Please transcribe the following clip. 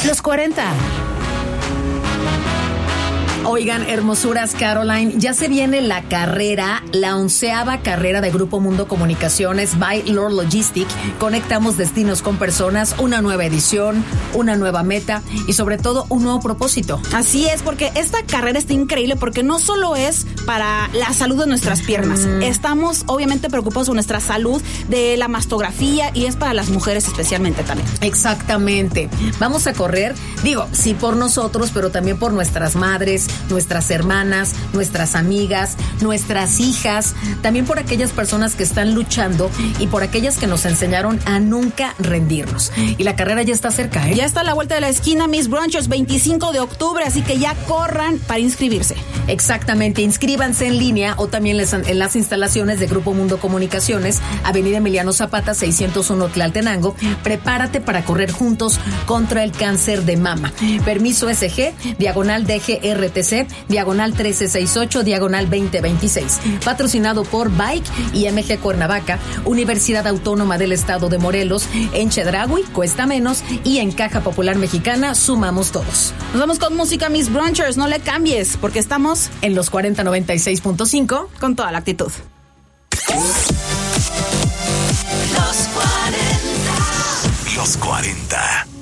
Los 40. Oigan, hermosuras, Caroline, ya se viene la 11ª carrera de Grupo Mundo Comunicaciones by Lord Logistic. Conectamos destinos con personas, una nueva edición, una nueva meta y sobre todo un nuevo propósito. Así es, porque esta carrera está increíble porque no solo es para la salud de nuestras piernas. Estamos obviamente preocupados por nuestra salud de la mastografía y es para las mujeres especialmente también. Exactamente. Vamos a correr, sí por nosotros, pero también por nuestras madres, nuestras hermanas, nuestras amigas, nuestras hijas, también por aquellas personas que están luchando y por aquellas que nos enseñaron a nunca rendirnos. Y la carrera ya está cerca, ¿eh? Ya está a la vuelta de la esquina, Miss Brunchers, 25 de octubre, así que ya corran para inscribirse. Exactamente, inscríbanse en línea o también en las instalaciones de Grupo Mundo Comunicaciones, Avenida Emiliano Zapata, 601 Tlaltenango. Prepárate para correr juntos contra el cáncer de mama. Permiso SG, /DGRTC, /1368, /2026. Patrocinado por Bike y MG Cuernavaca, Universidad Autónoma del Estado de Morelos, en Chedraui, Cuesta Menos, y en Caja Popular Mexicana, sumamos todos. Nos vamos con música, Miss Brunchers, no le cambies, porque estamos en los 4096.5 con toda la actitud. Los 40.